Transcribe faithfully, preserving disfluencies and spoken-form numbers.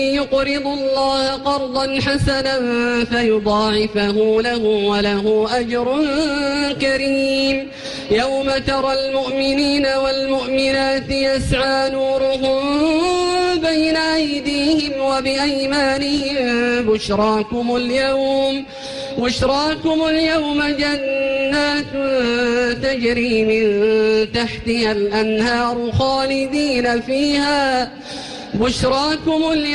يقرض الله قرضا حسنا فيضاعفه له وله أجر كريم. يوم ترى المؤمنين والمؤمنات يسعى نورهم بين أيديهم وبأيمانهم بشراكم اليوم بشراكم اليوم جنات تجري من تحتها الأنهار خالدين فيها بشراكم اليوم